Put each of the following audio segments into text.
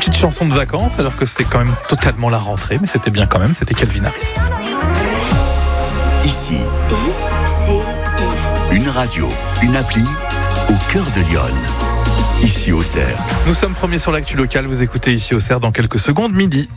Petite chanson de vacances, alors que c'est quand même totalement la rentrée, mais c'était bien quand même, c'était Calvin Harris. Ici, une radio, une appli au cœur de Lyon. Ici au Cerf. Nous sommes premiers sur l'actu locale, vous écoutez Ici au Cerf dans quelques secondes, midi.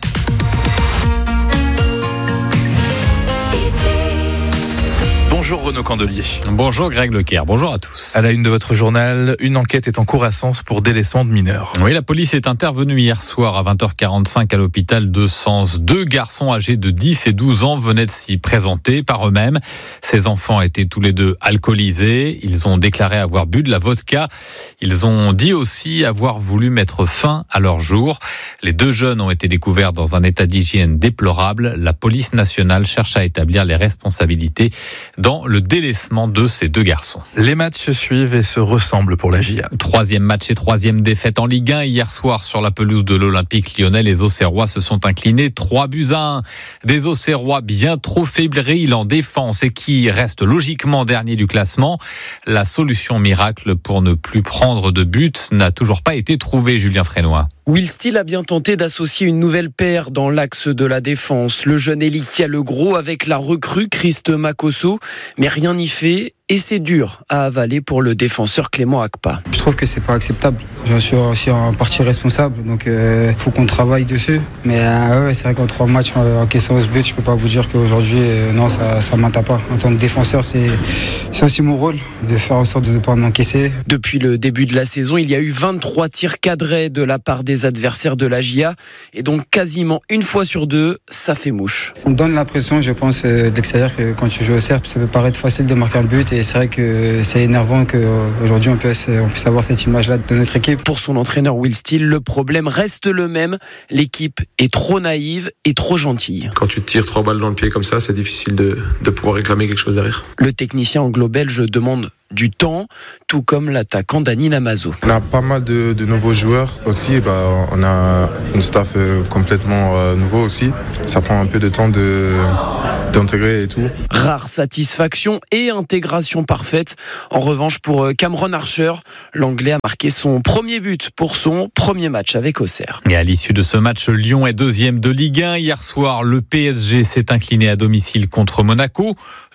Bonjour Renaud Candelier. Bonjour Greg Lecaire, bonjour à tous. À la une de votre journal, une enquête est en cours à Sens pour délaissement de mineurs. Oui, la police est intervenue hier soir à 20h45 à l'hôpital de Sens. 2 garçons âgés de 10 et 12 ans venaient de s'y présenter par eux-mêmes. Ces enfants étaient tous les deux alcoolisés. Ils ont déclaré avoir bu de la vodka. Ils ont dit aussi avoir voulu mettre fin à leur jour. Les 2 jeunes ont été découverts dans un état d'hygiène déplorable. La police nationale cherche à établir les responsabilités dans le délaissement de ces 2 garçons. Les matchs se suivent et se ressemblent pour la GIA. 3e match et 3e défaite en Ligue 1. Hier soir, sur la pelouse de l'Olympique Lyonnais, les Auxerrois se sont inclinés 3-1. Des Auxerrois bien trop fébriles en défense et qui restent logiquement derniers du classement. La solution miracle pour ne plus prendre de but n'a toujours pas été trouvée, Julien Frénois. Will Steele a bien tenté d'associer une nouvelle paire dans l'axe de la défense. Le jeune Elie qui a le gros avec la recrue Christ Makosso, mais rien n'y fait et c'est dur à avaler pour le défenseur Clément Akpa. Je trouve que c'est pas acceptable. J'en suis aussi en partie responsable, donc faut qu'on travaille dessus. Mais c'est vrai qu'en 3 matchs encaissant 11 buts, je peux pas vous dire qu'aujourd'hui non, ça m'atteint pas. En tant que défenseur, c'est aussi mon rôle de faire en sorte de ne pas m'encaisser. Depuis le début de la saison, il y a eu 23 tirs cadrés de la part des adversaires de la GIA et donc quasiment une fois sur 2, ça fait mouche. On donne l'impression, je pense, de l'extérieur que quand tu joues au Cerf, ça peut paraître facile de marquer un but et c'est vrai que c'est énervant qu'aujourd'hui on puisse avoir cette image-là de notre équipe. Pour son entraîneur Will Steele, le problème reste le même. L'équipe est trop naïve et trop gentille. Quand tu tires 3 balles dans le pied comme ça, c'est difficile de pouvoir réclamer quelque chose derrière. Le technicien anglo-belge demande du temps, tout comme l'attaquant Dani Namazo. On a pas mal de nouveaux joueurs aussi, on a une staff complètement nouveau aussi. Ça prend un peu de temps d'intégrer et tout. Rare satisfaction et intégration parfaite. En revanche, pour Cameron Archer, l'Anglais a marqué son premier but pour son premier match avec Auxerre. Et à l'issue de ce match, Lyon est 2e de Ligue 1. Hier soir, le PSG s'est incliné à domicile contre Monaco.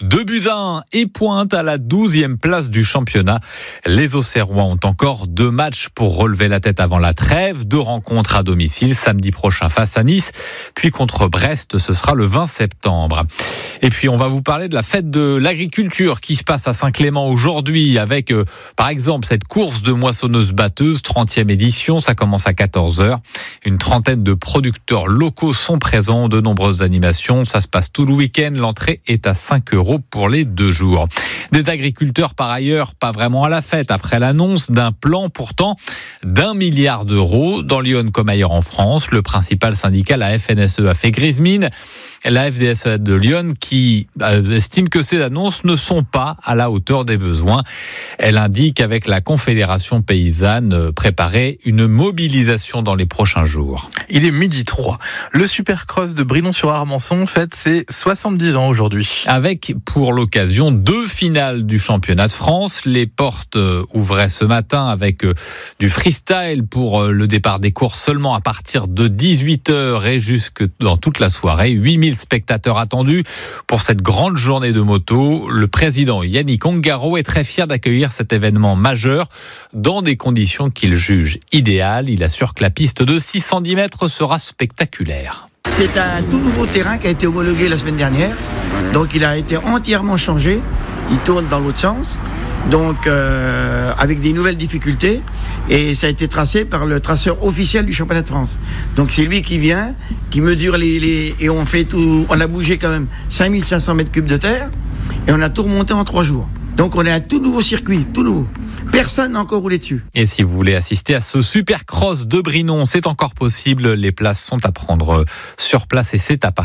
2-1 et pointe à la 12e place du championnat. Les Auxerrois ont encore 2 matchs pour relever la tête avant la trêve. 2 rencontres à domicile, samedi prochain face à Nice, puis contre Brest, ce sera le 20 septembre. Et puis on va vous parler de la fête de l'agriculture qui se passe à Saint-Clément aujourd'hui avec par exemple cette course de moissonneuse-batteuse, 30e édition, ça commence à 14h. Une trentaine de producteurs locaux sont présents, de nombreuses animations, ça se passe tout le week-end, l'entrée est à 5 € pour les 2 jours. Des agriculteurs par ailleurs pas vraiment à la fête après l'annonce d'un plan pourtant d'1 milliard d'euros dans Lyon comme ailleurs en France. Le principal syndicat, la FNSE, a fait grise mine. La FDSE de Lyon qui estime que ces annonces ne sont pas à la hauteur des besoins. Elle indique avec la Confédération paysanne préparer une mobilisation dans les prochains jours. Il est 12h03. Le Supercross de Brilon-sur-Armançon fête ses 70 ans aujourd'hui. Avec pour l'occasion 2 finales du championnat de France. Les portes ouvraient ce matin avec du freestyle pour le départ des courses seulement à partir de 18h et jusque dans toute la soirée. 8000 spectateurs attendus pour cette grande journée de moto. Le président Yannick Ongaro est très fier d'accueillir cet événement majeur dans des conditions qu'il juge idéales. Il assure que la piste de 610 mètres sera spectaculaire. C'est un tout nouveau terrain qui a été homologué la semaine dernière. Donc il a été entièrement changé. Il tourne dans l'autre sens. Donc avec des nouvelles difficultés. Et ça a été tracé par le traceur officiel du championnat de France. Donc c'est lui qui vient, qui mesure et on fait tout. On a bougé quand même 5500 mètres cubes de terre et on a tout remonté en 3 jours. Donc on a un tout nouveau circuit, tout nouveau. Personne n'a encore roulé dessus. Et si vous voulez assister à ce Supercross de Brinon, c'est encore possible. Les places sont à prendre sur place et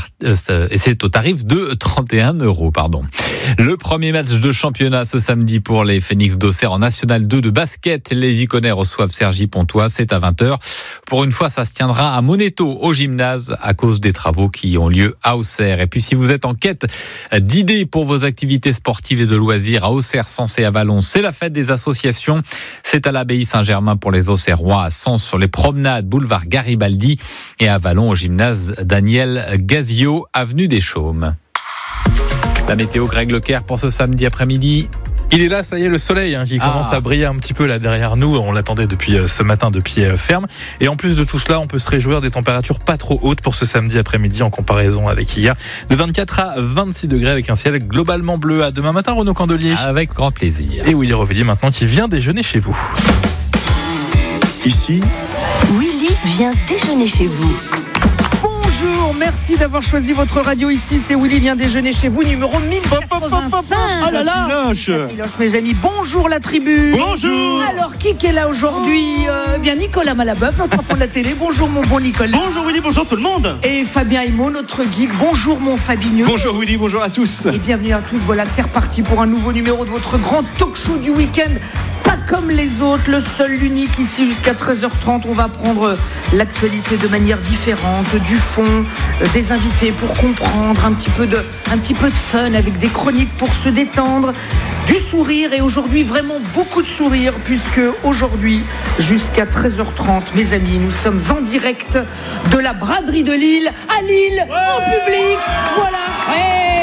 c'est au tarif de 31 €. Le premier match de championnat ce samedi pour les Phoenix d'Auxerre en National 2 de basket. Les Iconais reçoivent Cergy-Pontoise, c'est à 20h. Pour une fois, ça se tiendra à Moneto, au gymnase, à cause des travaux qui ont lieu à Auxerre. Et puis si vous êtes en quête d'idées pour vos activités sportives et de loisirs à Auxerre, Sens et Avallon. C'est la fête des associations. C'est à l'abbaye Saint-Germain pour les Auxerrois, à Sens sur les promenades, boulevard Garibaldi, et à Avallon au gymnase Daniel Gazio, avenue des Chaumes. La météo, Greg Leclerc, pour ce samedi après-midi. Il est là, ça y est, le soleil qui commence à briller un petit peu là derrière nous. On l'attendait depuis ce matin de pied ferme. Et en plus de tout cela, on peut se réjouir des températures pas trop hautes pour ce samedi après-midi en comparaison avec hier. De 24 à 26 degrés avec un ciel globalement bleu. À demain matin, Renaud Candelier. Avec grand plaisir. Et Willy Revelli maintenant qui vient déjeuner chez vous. Ici, Willy vient déjeuner chez vous. Bonjour, merci d'avoir choisi votre radio ici. C'est Willy vient déjeuner chez vous, numéro 1085. Oh là là, Filoche, mes amis. Bonjour la tribu. Bonjour. Alors, qui est là aujourd'hui Bien Nicolas Malabeuf, notre enfant de la télé. Bonjour mon bon Nicolas. Bonjour Willy, bonjour tout le monde. Et Fabien Himot, notre geek. Bonjour mon Fabineux. Bonjour Willy, bonjour à tous. Et bienvenue à tous. Voilà, c'est reparti pour un nouveau numéro de votre grand talk show du week-end. Pas comme les autres, le seul, l'unique ici jusqu'à 13h30. On va prendre l'actualité de manière différente, du fond, des invités pour comprendre, un petit peu de fun avec des chroniques pour se détendre, du sourire et aujourd'hui vraiment beaucoup de sourire puisque aujourd'hui jusqu'à 13h30 mes amis, nous sommes en direct de la braderie de Lille à Lille, en public. Voilà.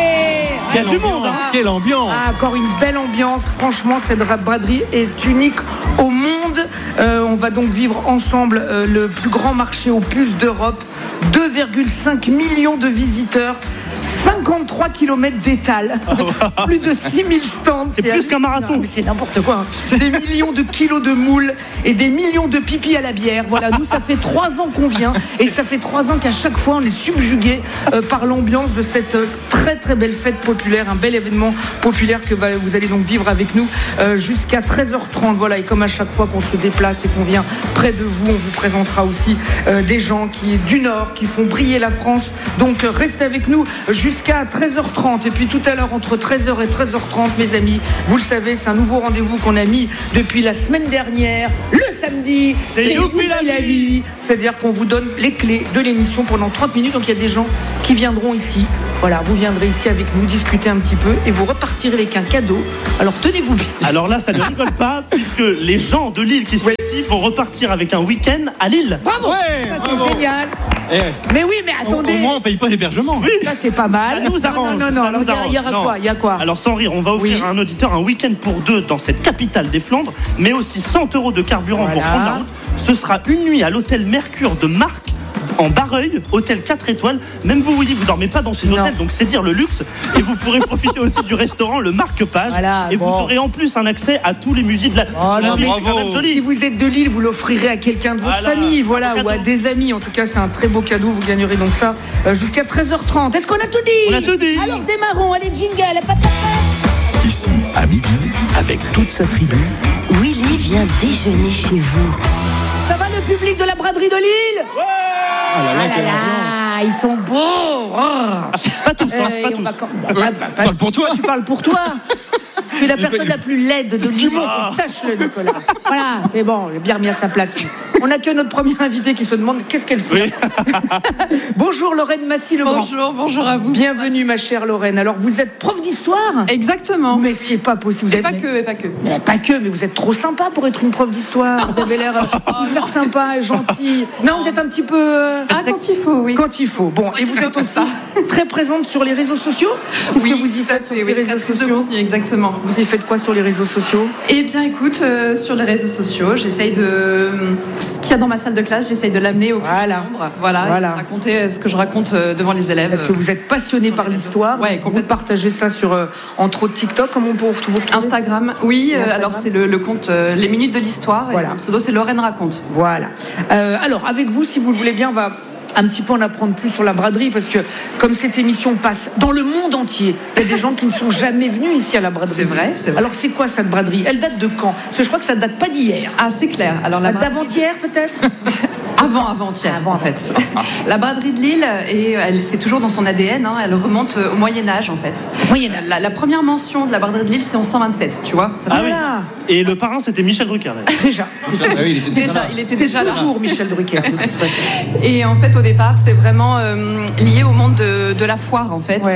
Quelle ambiance. Encore une belle ambiance. Franchement, cette braderie est unique au monde. On va donc vivre ensemble le plus grand marché aux puces d'Europe. 2,5 millions de visiteurs. 53 km d'étal, plus de 6000 stands. C'est plus qu'un marathon. Non, mais c'est n'importe quoi. Des millions de kilos de moules et des millions de pipis à la bière. Voilà, nous, ça fait 3 ans qu'on vient et ça fait 3 ans qu'à chaque fois, on est subjugué par l'ambiance de cette très très belle fête populaire, un bel événement populaire que vous allez donc vivre avec nous jusqu'à 13h30. Voilà, et comme à chaque fois qu'on se déplace et qu'on vient près de vous, on vous présentera aussi des gens du Nord qui font briller la France. Donc, restez avec nous jusqu'à 13h30 et puis tout à l'heure entre 13h et 13h30 mes amis, vous le savez, c'est un nouveau rendez-vous qu'on a mis depuis la semaine dernière, le samedi, c'est Youpi la vie, c'est-à-dire qu'on vous donne les clés de l'émission pendant 30 minutes, donc il y a des gens qui viendront ici, voilà, vous viendrez ici avec nous discuter un petit peu et vous repartirez avec un cadeau, alors tenez-vous bien. Alors là ça ne rigole pas puisque les gens de Lille qui sont ici vont repartir avec un week-end à Lille. Bravo, ça, c'est génial. Mais oui, mais attendez. Au moins, on paye pas l'hébergement. Oui. Ça, c'est pas mal. Ça nous arrange. Non. Alors, il y a quoi Alors, sans rire, on va offrir à un auditeur un week-end pour 2 dans cette capitale des Flandres, mais aussi 100 € de carburant pour prendre la route. Ce sera une nuit à l'hôtel Mercure de Marc, en Barreuil, hôtel 4 étoiles. Même vous, Willy, vous dormez pas dans ces hôtels, donc c'est dire le luxe. Et vous pourrez profiter aussi du restaurant, le Marque-Page. Voilà, et vous aurez en plus un accès à tous les musées de la ville. Si vous êtes de Lille, vous l'offrirez à quelqu'un de votre famille, voilà, ou à des amis. En tout cas, c'est un très beau cadeau. Vous gagnerez donc ça jusqu'à 13h30. Est-ce qu'on a tout dit? On a tout dit. Alors démarrons, allez, jingle. ici, à midi, avec toute sa tribu. Willy vient déjeuner chez vous. Ça va le public de la braderie de Lille? Ils sont beaux. Pas tous, pas tous. Parle pour toi. Tu parles pour toi. Tu es la personne la plus laide de Lille. Sache-le, Nicolas. Voilà, c'est bon, j'ai bien remis à sa place. On n'a que notre première invitée qui se demande qu'est-ce qu'elle fait. Bonjour Lorraine Massy-Legrand. Bonjour à vous. Bienvenue ma chère Lorraine. Alors vous êtes prof d'histoire? Exactement. Mais c'est pas possible. Et pas que. Pas que, mais vous êtes trop sympa pour être une prof d'histoire. Vous avez l'air hyper sympa et gentil. Non, vous êtes un petit peu... quand il faut, oui. Quand il faut. Bon, et vous êtes aussi très présente sur les réseaux sociaux? Oui, que vous y faites sur les réseaux sociaux? De contenu, exactement. Vous y faites quoi sur les réseaux sociaux? Eh bien, écoute, sur les réseaux sociaux, j'essaye de... Ce qu'il y a dans ma salle de classe, j'essaye de l'amener au plus grand nombre. Voilà. Raconter ce que je raconte devant les élèves. Parce que vous êtes passionné par l'histoire. Ouais, vous partagez ça sur, entre autres, TikTok. Comment on peut vous retrouver? Instagram, oui. Alors, c'est le compte Les Minutes de l'Histoire. Voilà. Et mon pseudo, c'est Lorraine Raconte. Voilà. Alors, avec vous, si vous le voulez bien, on va un petit peu en apprendre plus sur la braderie, parce que comme cette émission passe dans le monde entier, il y a des gens qui ne sont jamais venus ici à la braderie. C'est vrai. Alors c'est quoi cette braderie? Elle date de quand? Parce que je crois que ça date pas d'hier. Ah, c'est clair. Alors d'avant-hier peut-être? Avant-hier, en fait. La braderie de Lille, c'est toujours dans son ADN, elle remonte au Moyen-Âge, en fait. La première mention de la braderie de Lille, c'est en 127, tu vois. Oui. Et le parrain, c'était Michel Drucker. Déjà. Il était déjà là. Toujours Michel Drucker. Et en fait, au départ, c'est vraiment lié au monde de la foire en fait,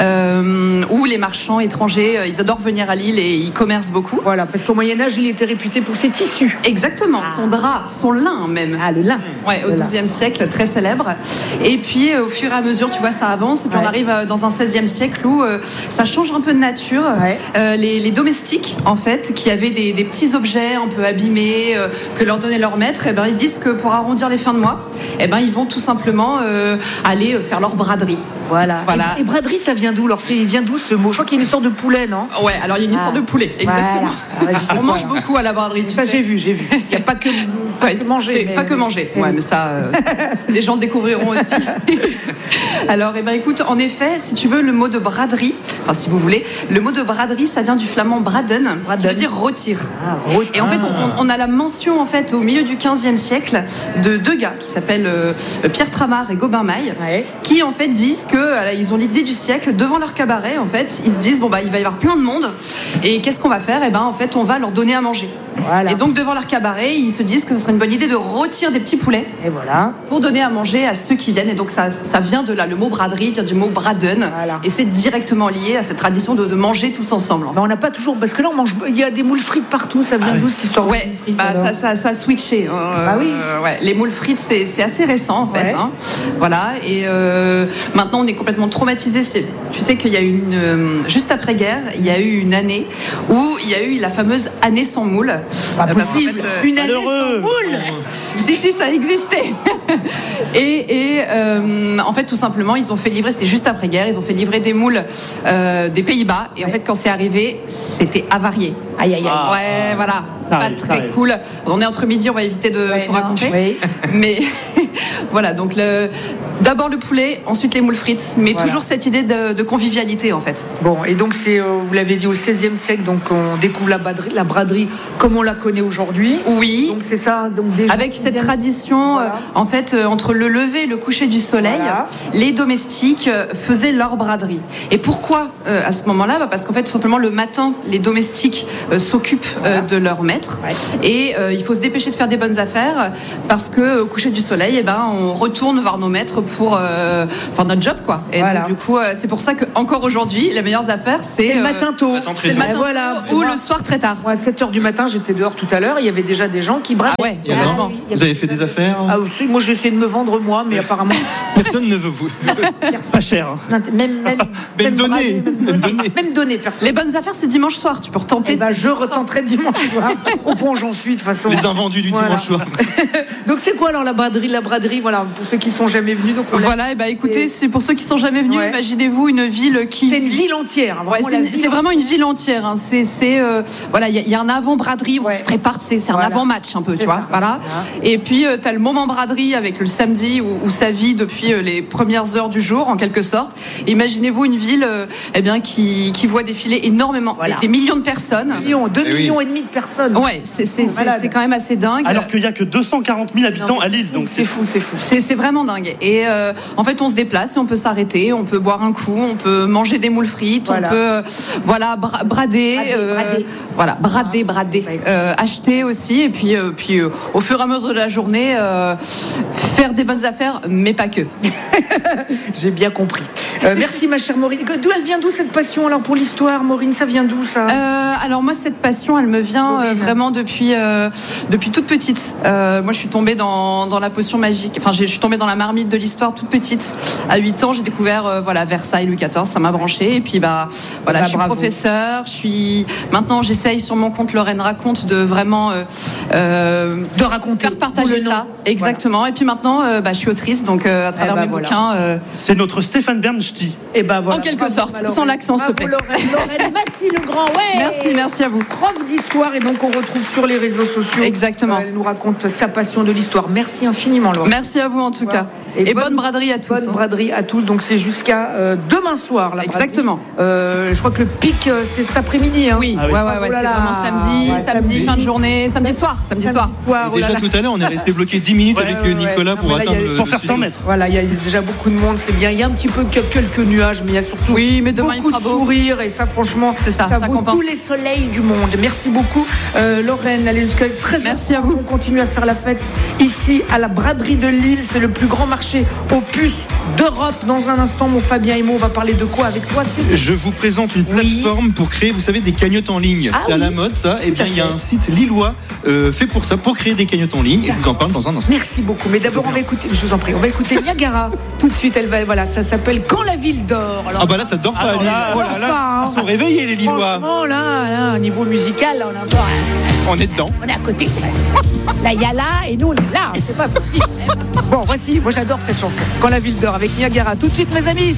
où les marchands étrangers, ils adorent venir à Lille et ils commercent beaucoup. Voilà, parce qu'au Moyen-Âge, il était réputé pour ses tissus. Exactement, son drap, son lin même. Ah, le lin. Ouais, au XIIe siècle, très célèbre. Et puis, au fur et à mesure, tu vois, ça avance. Et puis, on arrive dans un XVIe siècle où ça change un peu de nature. Les domestiques, en fait, qui avaient des petits objets un peu abîmés que leur donnait leur maître, et ben, ils se disent que pour arrondir les fins de mois, et ben, ils vont tout simplement aller faire leur braderie. Voilà. Et braderie, ça vient d'où? Alors, il vient d'où ce mot? Je crois qu'il y a une histoire de poulet, non? Ouais, alors il y a une histoire de poulet, exactement. Voilà. On mange beaucoup à la braderie. Ça, j'ai vu. Il n'y a pas que manger. Pas que manger. Ouais, mais ça, les gens découvriront aussi. Alors, écoute, en effet, si tu veux, le mot de braderie, enfin, si vous voulez, le mot de braderie, ça vient du flamand braden, qui veut dire rôtir. Et en fait, on a la mention, en fait, au milieu du XVe siècle, de deux gars qui s'appellent Pierre Tramart et Gobain Maille, qui, en fait, disent que ils ont l'idée du siècle devant leur cabaret. En fait, ils se disent il va y avoir plein de monde et qu'est-ce qu'on va faire? Et ben en fait, on va leur donner à manger. Voilà. Et donc devant leur cabaret, ils se disent que ce serait une bonne idée de rôtir des petits poulets. Et voilà. Pour donner à manger à ceux qui viennent. Et donc ça vient de là. Le mot braderie vient du mot braden. Voilà. Et c'est directement lié à cette tradition de manger tous ensemble. On n'a pas toujours, parce que là il y a des moules frites partout. Ça vient d'où cette histoire? Ouais. Ça a switché. Oui. Ouais. Les moules frites, c'est assez récent en fait. Hein. Voilà. Et maintenant on est complètement traumatisé. Tu sais qu'il y a eu juste après-guerre, il y a eu une année où il y a eu la fameuse année sans moule. Pas possible. Une année sans moule. Si, ça existait. Et en fait, tout simplement, ils ont fait livrer, c'était juste après-guerre, ils ont fait livrer des moules des Pays-Bas. Et en fait, quand c'est arrivé, c'était avarié. Aïe. Ouais, voilà. Pas très cool. On est entre midi, on va éviter de tout raconter. Oui. Mais voilà, donc d'abord le poulet, ensuite les moules frites, mais toujours cette idée de convivialité en fait. Bon, et donc c'est, vous l'avez dit, au XVIe siècle, donc on découvre la braderie comme on la connaît aujourd'hui. Oui. Donc c'est ça. Donc avec cette tradition, en fait, entre le lever et le coucher du soleil, les domestiques faisaient leur braderie. Et pourquoi à ce moment-là? Parce qu'en fait, tout simplement, le matin, les domestiques s'occupent de leur maître, et il faut se dépêcher de faire des bonnes affaires parce que au coucher du soleil, on retourne voir nos maîtres pour faire notre job, quoi. Et donc, du coup, c'est pour ça que encore aujourd'hui, les meilleures affaires, c'est le matin tôt. C'est le matin tôt ou le soir très tard. À 7h du matin, j'étais dehors tout à l'heure. Il y avait déjà des gens qui bradaient. Ah ouais, complètement. Vous avez fait des affaires? Ah aussi, moi j'ai essayé de me vendre moi, mais apparemment personne ne veut vous. Pas cher. Même donner personne. Les bonnes affaires, c'est dimanche soir. Tu peux retenter. Je retenterai dimanche soir. Au pont j'en suis de toute façon. Les invendus du dimanche soir. Donc c'est quoi alors la braderie, voilà, pour ceux qui sont jamais venus. Donc voilà, écoutez, c'est pour ceux qui sont jamais venus. Imaginez-vous une ville qui. C'est une ville entière. C'est vraiment une ville entière. Hein. Voilà, il y a un avant-braderie, on se prépare, c'est un avant-match un peu, tu vois. Voilà. Et puis tu as le moment braderie avec le samedi où ça vit depuis les premières heures du jour, en quelque sorte. Imaginez-vous une ville qui voit défiler énormément des millions de personnes. 2 millions et demi de personnes. Ouais, c'est quand même assez dingue. Alors qu'il n'y a que 240 000 habitants à Lille, donc c'est fou. C'est vraiment dingue. Et en fait, on se déplace et on peut s'arrêter, on peut boire un coup, on peut manger des moules frites, on peut brader, acheter aussi, et puis au fur et à mesure de la journée, faire des bonnes affaires, mais pas que. J'ai bien compris. Merci ma chère Maureen. D'où elle vient, cette passion alors pour l'histoire, Maureen? Ça vient d'où ça? Alors moi, cette passion, elle me vient vraiment depuis toute petite. Moi, je suis tombée dans la potion magique. Enfin, je suis tombée dans la marmite de l'histoire toute petite. À 8 ans, j'ai découvert Versailles, Louis XIV, ça m'a branché. Et puis je suis professeure. Maintenant, j'essaye sur mon compte Lorraine Raconte de vraiment de raconter, faire partager ça. Exactement. Et puis maintenant, je suis autrice, donc à travers mes bouquins. C'est notre Stéphane Bernstein. En quelque sorte, sans l'accent, s'il te plaît. Lorraine Massy-Legrand, Merci à vous. Prof d'histoire, et donc on retrouve sur les réseaux sociaux. Exactement. Elle nous raconte sa passion de l'histoire. Merci infiniment, Laure. Merci à vous en tout cas. Et bonne braderie à tous. Bonne braderie à tous. Donc c'est jusqu'à demain soir. Exactement. Je crois que le pic c'est cet après-midi. Hein. Oui. Ouais, c'est vraiment samedi, fin de journée, samedi soir. Déjà tout à l'heure, on est resté bloqué 10 minutes avec Nicolas pour atteindre pour faire 100 mètres. Voilà, il y a déjà beaucoup de monde, c'est bien. Il y a un petit peu quelques nuages, mais il y a surtout mais demain, beaucoup de sourires, et ça franchement, ça vaut compense tous les soleils du monde. Merci beaucoup Lorraine, allez jusqu'à 13h. Merci à vous. On continue à faire la fête ici à la braderie de Lille, c'est le plus grand marché marché aux puces d'Europe. Dans un instant, mon Fabien Emo, on va parler de quoi avec toi? Je vous présente une plateforme pour créer, vous savez, des cagnottes en ligne. C'est à la mode, ça. Et bien, il y a un site lillois fait pour ça, pour créer des cagnottes en ligne. Et je vous en parle dans un instant. Merci beaucoup. Mais d'abord, on va écouter, je vous en prie, on va écouter Niagara. Tout de suite, ça s'appelle Quand la ville dort. Alors, là, ça dort pas. Ils sont réveillés, les Lillois. Franchement, là, au niveau musical, là, on est dedans. On est à côté. Là, il y a là, et nous, on est là. C'est pas possible. Bon, voici, moi j'adore cette chanson. Quand la ville dort avec Niagara. Tout de suite, mes amis.